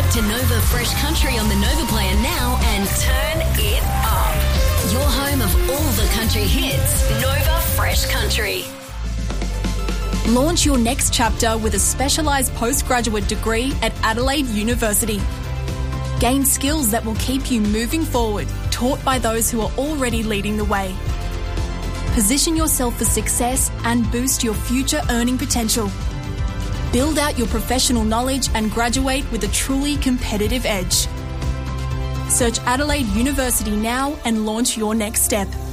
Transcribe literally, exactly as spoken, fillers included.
to Nova Fresh Country on the Nova Player now and turn it up. Your home of all the country hits. Nova Fresh Country. Launch your next chapter with a specialised postgraduate degree at Adelaide University. Gain skills that will keep you moving forward, taught by those who are already leading the way. Position yourself for success and boost your future earning potential. Build out your professional knowledge and graduate with a truly competitive edge. Search Adelaide University now and launch your next step.